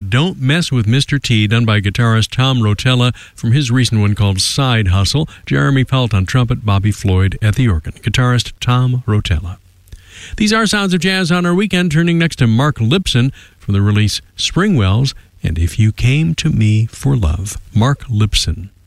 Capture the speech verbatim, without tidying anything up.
Don't Mess with Mister T, done by guitarist Tom Rotella from his recent one called Side Hustle. Jeremy Pelt on trumpet, Bobby Floyd at the organ. Guitarist Tom Rotella. These are Sounds of Jazz on our weekend, turning next to Mark Lipson from the release Springwells and If You Came to Me for Love. Mark Lipson.